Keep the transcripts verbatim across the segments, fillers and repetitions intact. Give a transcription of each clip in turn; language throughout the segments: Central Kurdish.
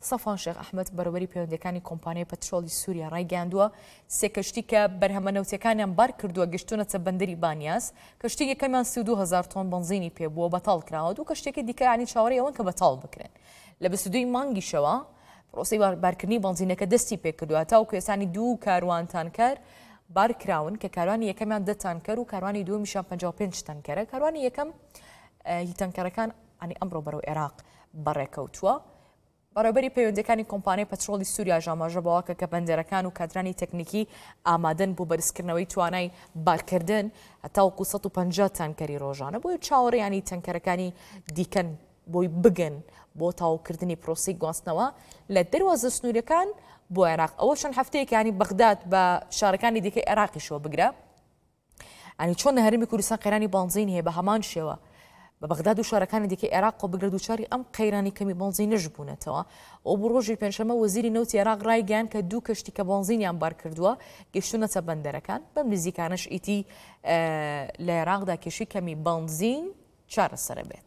سەفان شێخ ئەحمەد بەڕێوەبەری پەیوەندیەکانی کۆمپانیای پەترۆلی سووریا ڕایگەیاندووە سێ کەشتی کە بەرهەمە نەوتیەکانیان بار کردووە گەشتونە بەندەری بانیاس. کەشتی یەکەمیان سی و دوو هەزار تۆن بنزینی پێبووە بەتاڵ کراوە، دوو کەشتێکی دیکە ینی چاوەڕێی ئەوەن کە بەتاڵ بکرێن. لە بیست و دوو مانگیشەوە پرۆسەی بارکردنی بنزینەکە دەستی پێکردووە، تاوەکو ئێستانی دوو کاروان تانکەر بار کراون کە کاروانی یەکەمیان دە تانکەر و کاروانی دووەمیشیان پەنجا و پێنج تانکەرە. کاروانی یەکەم هی تانکەرەکان ئەنی ئەمڕۆ بەرەو عێراق بەڕێکەوتووە. بەڕێوەبەری پەیوەندیەکانی کۆمپانیای پەترۆلی سووریا ژاماژە بەوە کە بەندەرەکان و کادرانی تەکنیکی ئامادەن بۆ بەرزکردنەوەی توانای بارکردن هەتاوەکو سەد و پەنجا تانکەری ڕۆژانە بۆی چاوەڕێیانی تانکەرەکانی دیکەن بۆی بگەن بۆ تاوکردنی پرۆسی گواستنەوە لە دەروازە سنوورەکان بۆ عێراق. ئەوە چەند هەفتەیەکی ینی بەغداد بە شارەکانی دیکەی عێراقیشەوە بگرە، ئەنی چۆن هەرمی کوردستان قەیرانی بنزین هەیە بە هەمان شێوە بە بەغداد و شارەکانی دیکەی عێراق و بگرە دووچاری ئەم قەیرانی کەمی بنزینەش بوونەتەوە. ئەو بۆ ڕۆژی پێنجشەمە وەزیری نەوتی عێراق ڕایگەیاند کە دوو کەشتی کە بنزینیان بار کردووە گەیشتونەتە بەندەرەکان. بەم نزیکانەش ئیتی لە عێراقدا کێشی کەمی بنزین چارەسەرە بێت.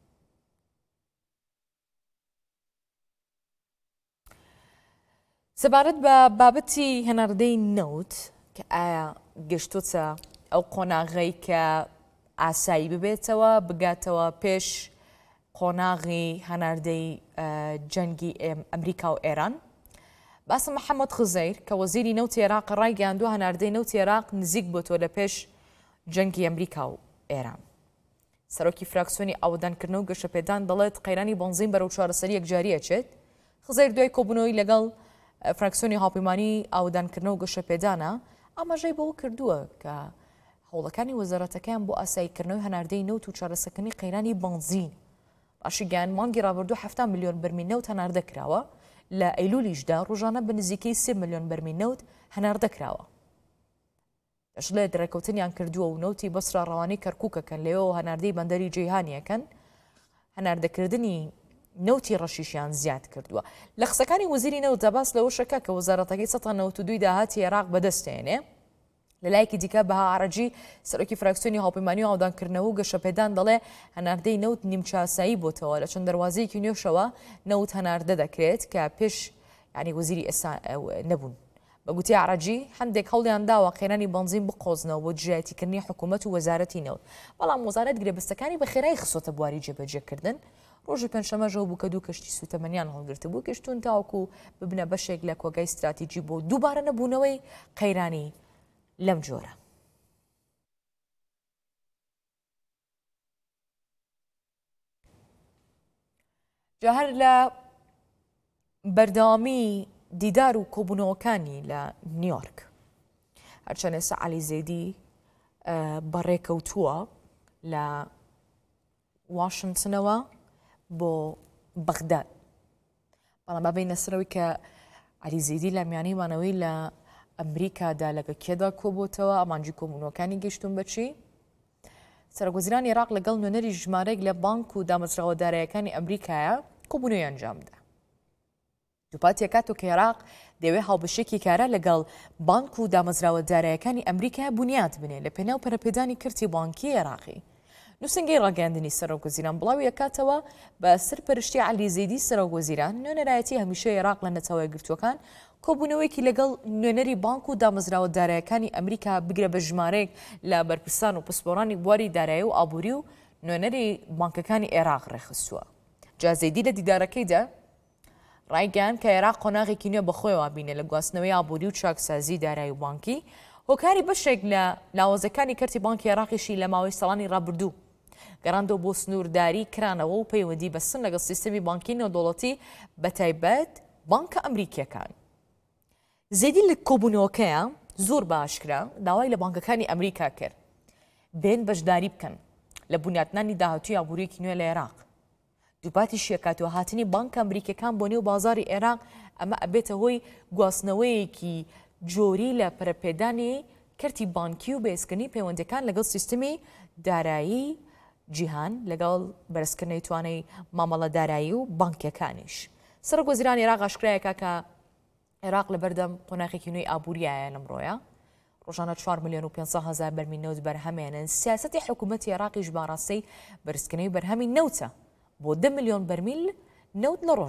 سەبارەت بە بابەتی هەناردەی نەوت کە ئایا گەشتوتە ئەو قۆناغەی کە ئاسایی ببێتەوە بگاتەوە پێش قۆناغی هەناردەی جەنگی ئەمریکا و ئێران. باسم محەممەد خزەیر کە وەزیری نەوتی عێراق ڕایگەیاندووە هەناردەی نەوتی عێراق نزیک بۆتەوە لە پێش جەنگی ئەمریکا و ئێران. سەرۆکی فراکسیۆنی ئاودانکردنەوە و گەشەپێدان دەڵێت قەیرانی بنزین بەرەو چارەسەری یەکجاریەچێت. خزەیر دوای کۆبوونەوەی لەگەڵ فراکسیۆنی هاوپەیمانی ئاودانکردنەوە و گەشەپێدانە ئاماژەی بەوە کردووە کە هەوڵەکانی وەزارەتەکەیان بۆ ئاساییکردنەوەی هەناردەی نەوت و چارەسەرکردنی قەیرانی بنزین باشی گیان مانگی ڕابردوو هەفتە میلیۆن بەرمیل نەوت هەناردە کراوە. لە ئەیلولیشدا ڕۆژانە بە نزیکەی سێ میلیۆن بەرمیل نەوت هەناردە کراوە. دەشڵێ دەرەکەوتنیان کردووە و نەوتی بەسرا ڕەوانەی کەرکووکەکەن لەوێەوە هەناردەی بەندەری جەیهانیەکەن هەناردەکردنی نەوتی ڕەشیشیان زیاد کردووە. لە قسەکانی وەزیری نەوت دەباس لەوە شەکە کە وەزارەتەکەی سەد و نەوت و دوو داهاتی عێراق بەدەستێنێ. لەلایەکی دیکە بەها عەرەجی سەرۆکی فراکسیۆنی هاوپەیمانی و ئاودانکردنەوە و گەشەپێدان دەڵێ هەناردەی نەوت نیمچاسایی بۆتەوە لە چەند دەواازەیەکی نوێشەوە نەوت هەناردە دەکرێت کە پێش ینی وەزیری ئێستا نەبوون. بە گوتی عەرەجی هەندێک هەوڵیان داوە قەیرانی بنزین بقۆزنەوە بۆ دژایەتیکردنی حکوومەت و وەزارەتی نەوت، بەڵام وەزارەت گرێبەستەکانی بەخێرایی خسۆتە بواری جێبەجێکردن. ڕۆژی پێنجشەمەژەوە بوو کە دوو کەشتی سوتەمەنیان هەڵگرت بوو گەشتون تاوەکو ببنە بەشێک لە کۆگای استراتیجی بۆ دووبارە نەبوونەوەی قەیرانی لەم جۆرە. جا هەر لە بەردەوامی دیدار و کۆبوونەوەکانی لە نیویۆرک هەرچەند ئێستا عەلی زەیدی بەڕێکەوتووە لە واشنگتنەوە بۆ بەغداد، بەڵام بابینە سەرەوەی کە عەلی زەیدی لە میانەی مانەوەی لە ئەمریکادا لەگە کێدا کۆبووتەوە ئەمانجی کۆبوونەوەکانی گەیشتون بەچی. سەرۆکوەزیرانی عێراق لەگەڵ نوێنەری ژمارەیەک لە بانک و دامەزراوەدارایەکانی ئەمریکایە کۆبوونەوەی ئەنجامدا. دووپات یەکاتۆ کە عێراق دەوێت هاوبەشێکی کارە لەگەڵ بانک و دامەزراوەدارایەکانی ئەمریکای بنیاد بنێ لە پێناو پەرەپێدانی کردی بانکی عێراقی. نووسنگەی ڕاگەاندنی سەرۆکوەزیران بڵاوی یەکاتەوە بە سەرپەرشتی عەلی زەیدی سەرۆکوەزیران نوێنەرایەتی هەمیشەی عێراق لە نەتەوە یەکگرتووەکان کۆبوونەوەیەکی لەگەڵ نوێنەری بانک و دامەزراوەدارایەکانی ئەمریکا بگرە بە ژمارەیەک لە بەرپرسان و پسپۆڕانی بواری دارایی و ئابووری و نوێنەری بانکەکانی عێراق ڕێخستووە. جا زەیدی لە دیدارەکەیدا ڕایگەیاند کە عێراق قۆناغێکی نوێ بەخۆیەوە بینێ لە گواستنەوەی ئابووری و چاکسازی دارایی و بانکی. هۆکاری بەشێک لە لاوازەکانی کەرتی بانکی عێراقیشی لە ماوەی ساڵانی ڕابردوو گەڕاندەوە بۆ سنوورداری کرانەوە و پەیوەندی بەسن لەگەڵ سیستەمی بانکی نێودەوڵەتی بەتایبەت بانکە ئەمریکیەکان. زەیدی لە کۆبوونەوەکەیە زۆر باشکرا داوای لە بانکەکانی ئەمریکا کرد بێن بەشداری بکەن لە بنیاتنانی داهاتووی ئابووریەکی نوێ لە عێراق. دووپاتی شیەکاتەوە هاتنی بانکە ئەمریکیەکان بۆ نێو بازاری عێراق ئەمە ئەبێتە هۆی گواستنەوەیەکی جۆری لە پەرەپێدانی کەرتی بانکی و بەهێزکردنی پەیوەندیەکان لەگەڵ سیستەمی دارایی جیهان لەگەڵ بەرزکردنەوەی توانای مامەڵە دارایی و بانکیەکانیش. سەرۆکوەزیرانی عێراق ئاشکرایەکە کە عێراق لە بەردەم قۆناغێکی نوێی ئابووریایە لەمڕۆیە ڕۆژانە چوار ملیۆن و پێنج سەد هەزار بەرمیل نەوت بەرهەمێنن. سیاسەتی حکوومەتی عێراقیش باڕاستەی بەرزکردنەوەی بەرهەمی نەوتە بۆ دە ملیۆن بەرمیل نەوت لە ڕۆژ